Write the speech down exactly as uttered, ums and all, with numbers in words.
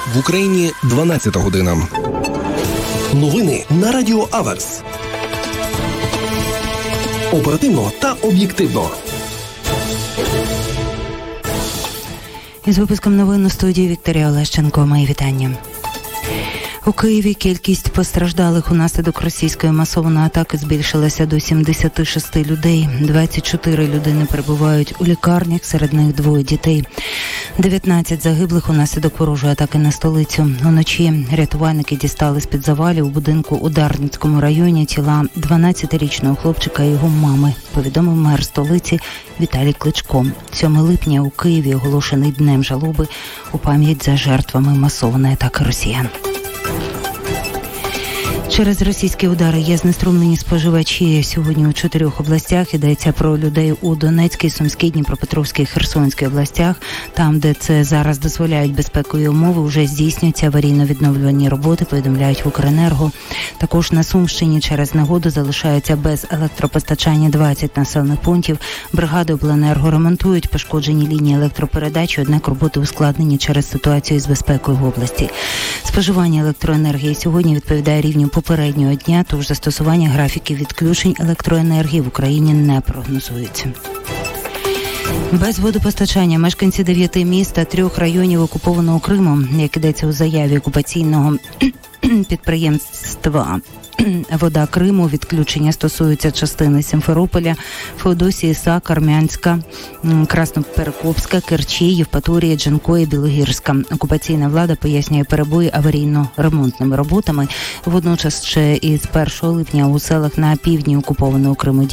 В Україні дванадцята година. Новини на Радіо Аверс. Оперативно та об'єктивно. Із випуском новин у студії Вікторія Олещенко. Мої вітання. У Києві кількість постраждалих унаслідок російської масованої атаки збільшилася до сімдесят шість людей. двадцять чотири людини перебувають у лікарнях, серед них двоє дітей. дев'ятнадцять загиблих унаслідок ворожої атаки на столицю. Уночі рятувальники дістали з-під завалів у будинку у Дарницькому районі тіла дванадцятирічного хлопчика і його мами, повідомив мер столиці Віталій Кличко. сьомого липня у Києві оголошений днем жалоби у пам'ять за жертвами масованої атаки росіян. Через російські удари є знеструмлені споживачі сьогодні у чотирьох областях. Йдеться про людей у Донецькій, Сумській, Дніпропетровській, Херсонській областях. Там, де це зараз дозволяють безпекові умови, вже здійснюються аварійно-відновлювальні роботи, повідомляють в Укренерго. Також на Сумщині через негоду залишаються без електропостачання двадцять населених пунктів. Бригади обленерго ремонтують пошкоджені лінії електропередачі, однак роботи ускладнені через ситуацію з безпекою в області. Споживання електроенергії сьогодні відповідає рівню попереднього дня, тож застосування графіків відключень електроенергії в Україні не прогнозується. Без водопостачання мешканці дев'яти міст та трьох районів окупованого Криму, як ідеться у заяві окупаційного підприємства «Вода Криму», відключення стосуються частини Сімферополя, Феодосії, Сак, Армянська, Красноперекопська, Керчі, Євпаторії, Джанкої, Білогірська. Окупаційна влада пояснює перебої аварійно-ремонтними роботами. Водночас ще із першого липня у селах на півдні окупованого Криму